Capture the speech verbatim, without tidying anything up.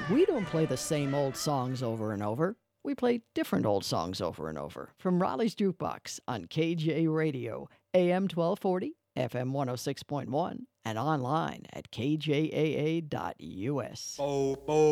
We don't play the same old songs over and over. We play different old songs over and over from Raleigh's Jukebox on K J Radio, A M twelve forty, F M one oh six point one, and online at k j a a dot u s. Bo, bo.